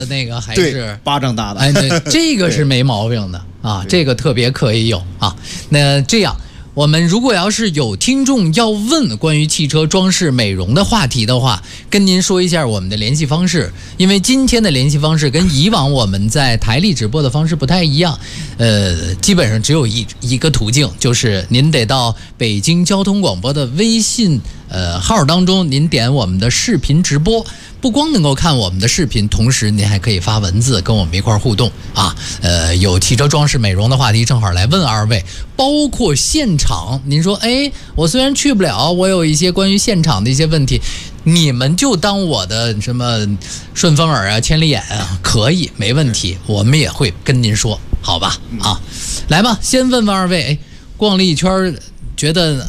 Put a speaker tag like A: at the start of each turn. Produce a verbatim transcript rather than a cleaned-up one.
A: 那个还是
B: 巴掌大的，
A: 哎，对，这个是没毛病的啊，这个特别可以有啊。那这样，我们如果要是有听众要问关于汽车装饰美容的话题的话，跟您说一下我们的联系方式，因为今天的联系方式跟以往我们在台里直播的方式不太一样，呃，基本上只有一一个途径，就是您得到北京交通广播的微信呃号当中，您点我们的视频直播。不光能够看我们的视频，同时您还可以发文字跟我们一块儿互动啊。呃，有汽车装饰美容的话题，正好来问二位，包括现场。您说，哎，我虽然去不了，我有一些关于现场的一些问题，你们就当我的什么顺风耳啊、千里眼啊，可以，没问题，我们也会跟您说，好吧？啊，来吧，先问问二位，哎，逛了一圈，觉得